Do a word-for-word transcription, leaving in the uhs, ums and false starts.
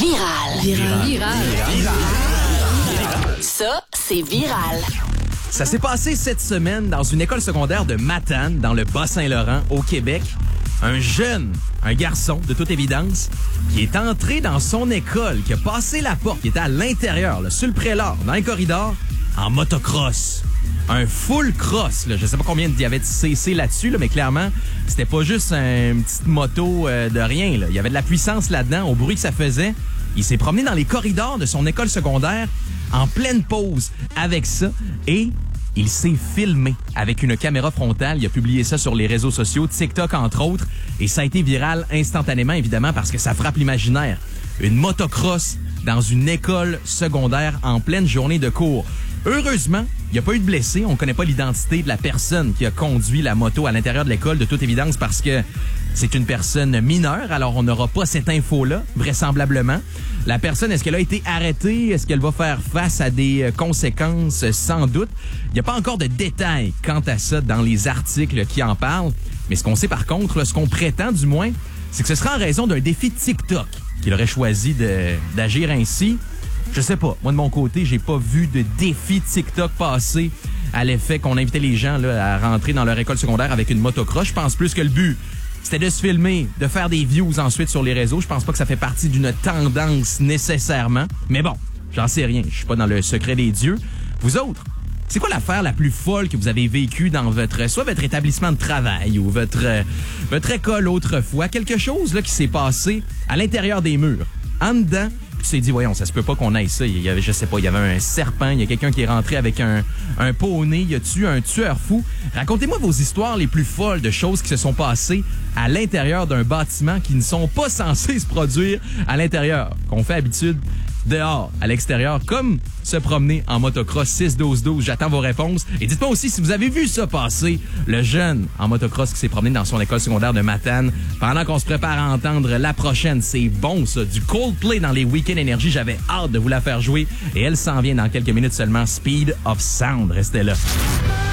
Viral. Viral. Viral. Ça, c'est viral. Ça s'est passé cette semaine dans une école secondaire de Matane, dans le Bas-Saint-Laurent, au Québec. Un jeune, un garçon, de toute évidence, qui est entré dans son école, qui a passé la porte, qui était à l'intérieur, là, sur le prélat, dans les corridors, en motocross. Un full cross, là. Je sais pas combien il y avait de C C là-dessus, là, mais clairement, c'était pas juste un, une petite moto euh, de rien, là. Il y avait de la puissance là-dedans, au bruit que ça faisait. Il s'est promené dans les corridors de son école secondaire en pleine pause avec ça et il s'est filmé avec une caméra frontale. Il a publié ça sur les réseaux sociaux, TikTok entre autres, et ça a été viral instantanément, évidemment, parce que ça frappe l'imaginaire. Une motocross dans une école secondaire en pleine journée de cours. Heureusement, il n'y a pas eu de blessés. On ne connaît pas l'identité de la personne qui a conduit la moto à l'intérieur de l'école, de toute évidence, parce que c'est une personne mineure, alors on n'aura pas cette info-là, vraisemblablement. La personne, est-ce qu'elle a été arrêtée? Est-ce qu'elle va faire face à des conséquences? Sans doute. Il n'y a pas encore de détails quant à ça dans les articles qui en parlent. Mais ce qu'on sait par contre, là, ce qu'on prétend du moins, c'est que ce sera en raison d'un défi TikTok qu'il aurait choisi de, d'agir ainsi. Je sais pas. Moi, de mon côté, j'ai pas vu de défi TikTok passer à l'effet qu'on invitait les gens là, à rentrer dans leur école secondaire avec une motocross. Je pense plus que le but, c'était de se filmer, de faire des views ensuite sur les réseaux. Je pense pas que ça fait partie d'une tendance nécessairement. Mais bon, j'en sais rien. Je suis pas dans le secret des dieux. Vous autres, c'est quoi l'affaire la plus folle que vous avez vécue dans votre, soit votre établissement de travail ou votre, euh, votre école autrefois? Quelque chose là qui s'est passé à l'intérieur des murs, en dedans. Tu t'es dit, voyons, ça se peut pas qu'on aille ça. Il y avait, je sais pas, il y avait un serpent, il y a quelqu'un qui est rentré avec un, un pot au nez, il a tué un tueur fou. Racontez-moi vos histoires les plus folles de choses qui se sont passées à l'intérieur d'un bâtiment qui ne sont pas censés se produire à l'intérieur, qu'on fait habitude dehors, à l'extérieur, comme se promener en motocross. Six douze douze, j'attends vos réponses. Et dites-moi aussi si vous avez vu ça passer, le jeune en motocross qui s'est promené dans son école secondaire de Matane. Pendant qu'on se prépare à entendre la prochaine, c'est bon ça, du Coldplay dans les Week-end Énergie. J'avais hâte de vous la faire jouer et elle s'en vient dans quelques minutes seulement. Speed of Sound, restez là.